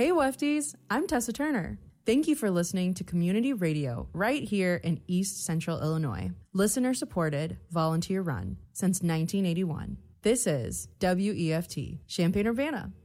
Hey, Wefties, I'm Tessa Turner. Thank you for listening to Community Radio right here in East Central Illinois. Listener supported, volunteer run since 1981. This is WEFT, Champaign-Urbana.